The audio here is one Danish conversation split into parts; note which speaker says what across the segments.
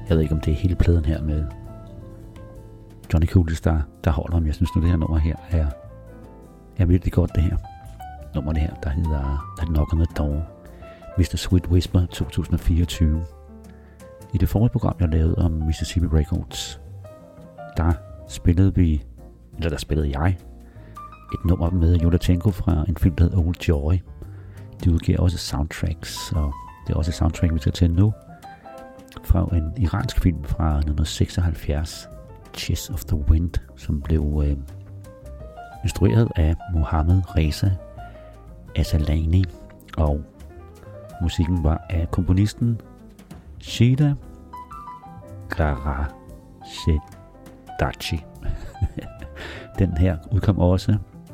Speaker 1: Jeg ved ikke, om det er hele pladen her med Johnny Coolidge, der holder, men jeg synes nu, det her nummer her er virkelig godt, det her. Nummer det her, der hedder That Knock on the Door, Mr. Sweet Whisper 2024. I det forrige program, jeg lavede om Mississippi Records, der spillede jeg et nummer med Yudatenko fra en film, der hedder Old Joy. De udgiver også soundtracks, og det er også et soundtrack, vi skal til nu, fra en iransk film fra 1976, Chase of the Wind, som blev instrueret af Mohammad Reza Asalani, og musikken var af komponisten Shida Garasedachi. Den her udkom også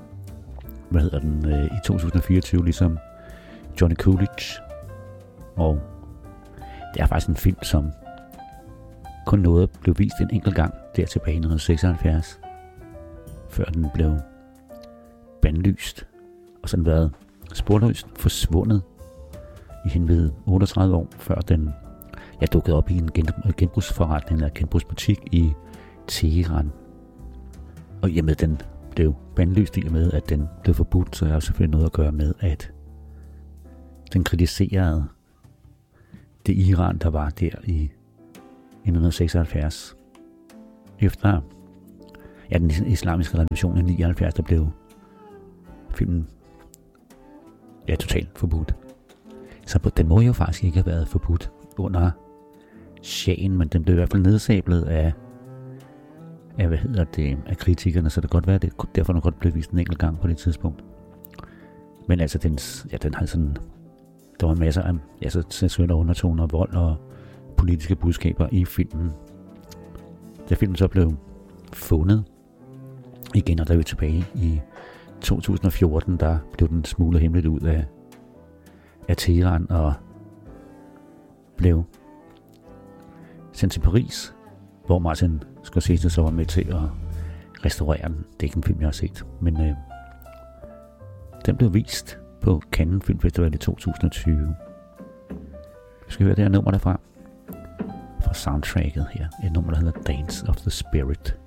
Speaker 1: i 2024, ligesom Johnny Coolidge, og det er faktisk en film, som kun nåede blev vist en enkelt gang der tilbage i 1976, før den blev bandlyst, og sådan været sporløst forsvundet i henved 38 år, før den dukkede op i en genbrugsforretning eller genbrugsbutik i Teheran. Og i og med den blev bandlyst, i og med at den blev forbudt, så er der selvfølgelig noget at gøre med, at den kritiserede det Iran, der var der i 1976. Efter den islamiske revolution i 79, der blev filmen totalt forbudt. Så den må jo faktisk ikke have været forbudt under Shahen, men den blev i hvert fald nedsablet af kritikerne, så det kan godt være, at det derfor nok godt blev vist en enkelt gang på det tidspunkt. Men altså, den har sådan, der var masser af seksuelle undertoner, vold og politiske budskaber i filmen. Da filmen så blev fundet igen, og der er vi tilbage i 2014, der blev den smuglet hemmeligt ud af Teheran og blev sendt til Paris, hvor Martin Scorsese så var med til at restaurere den. Det er ikke en film, jeg har set, men den blev vist på Cannes Film Festival i 2020. Vi skal høre det her nummer derfra, fra soundtracket her. Et nummer, der hedder Dance of the Spirit.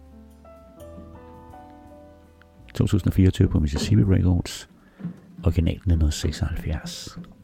Speaker 1: 2024 på Mississippi Records, originalen 1976.